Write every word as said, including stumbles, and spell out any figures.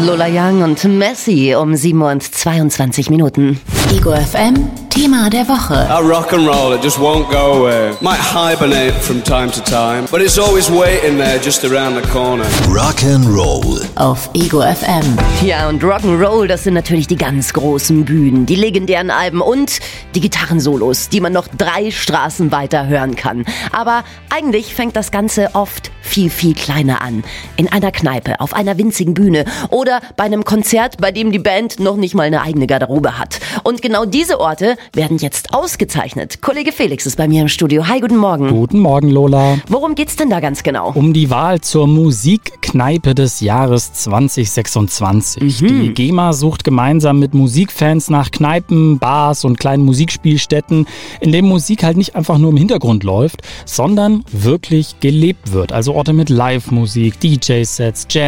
Lola Young und Messi um sieben Uhr und zweiundzwanzig Minuten. Ego F M, Thema der Woche. That rock and roll, it just won't go away. Might hibernate from time to time, but it's always waiting there just around the corner. Rock and Roll Auf Ego F M. Ja, und Rock'n'Roll, das sind natürlich die ganz großen Bühnen, die legendären Alben und die Gitarrensolos, die man noch drei Straßen weiter hören kann. Aber eigentlich fängt das Ganze oft viel, viel kleiner an. In einer Kneipe, auf einer winzigen Bühne oder bei einem Konzert, bei dem die Band noch nicht mal eine eigene Garderobe hat. Und genau diese Orte werden jetzt ausgezeichnet. Kollege Felix ist bei mir im Studio. Hi, guten Morgen. Guten Morgen, Lola. Worum geht's denn da ganz genau? Um die Wahl zur Musikkneipe des Jahres zwanzig sechsundzwanzig. Mhm. Die GEMA sucht gemeinsam mit Musikfans nach Kneipen, Bars und kleinen Musikspielstätten, in denen Musik halt nicht einfach nur im Hintergrund läuft, sondern wirklich gelebt wird. Also Orte mit Live-Musik, D J-Sets, Jazz.